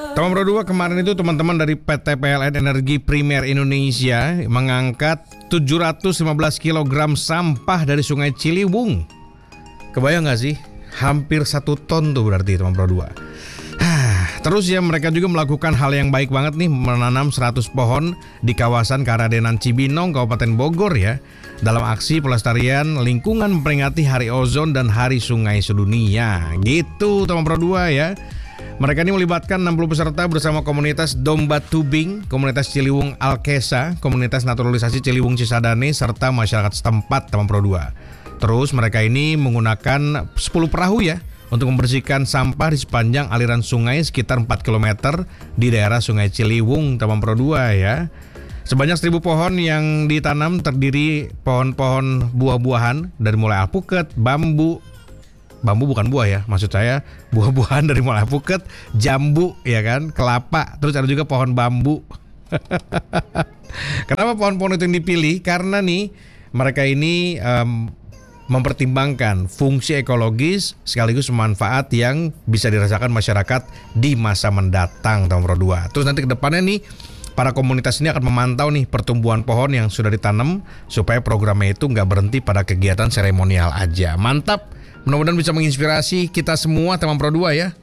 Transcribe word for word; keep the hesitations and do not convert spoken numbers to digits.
Teman Pro dua, kemarin itu teman-teman dari P T P L N Energi Primer Indonesia mengangkat tujuh ratus lima belas kilogram sampah dari Sungai Ciliwung. Kebayang gak sih? Hampir satu ton tuh berarti teman Pro dua. Terus ya mereka juga melakukan hal yang baik banget nih, menanam seratus pohon di kawasan Karadenan Cibinong, Kabupaten Bogor ya, dalam aksi pelestarian lingkungan memperingati Hari Ozon dan Hari Sungai Sedunia. Gitu teman Pro dua ya. Mereka ini melibatkan enam puluh peserta bersama komunitas Domba Tubing, komunitas Ciliwung Alkesa, komunitas naturalisasi Ciliwung Cisadane, serta masyarakat setempat teman Pro dua. Terus mereka ini menggunakan sepuluh perahu ya, untuk membersihkan sampah di sepanjang aliran sungai sekitar empat kilometer di daerah Sungai Ciliwung teman Pro dua ya. Sebanyak seribu pohon yang ditanam terdiri pohon-pohon buah-buahan dari mulai alpukat, bambu, bambu bukan buah ya, maksud saya buah-buahan dari mulai alpukat, jambu ya kan, kelapa, terus ada juga pohon bambu. Kenapa pohon-pohon itu yang dipilih? Karena nih mereka ini um, mempertimbangkan fungsi ekologis sekaligus manfaat yang bisa dirasakan masyarakat di masa mendatang tahun Pro dua. Terus nanti ke depannya nih para komunitas ini akan memantau nih pertumbuhan pohon yang sudah ditanam supaya programnya itu nggak berhenti pada kegiatan seremonial aja. Mantap, mudah-mudahan bisa menginspirasi kita semua teman Pro dua ya.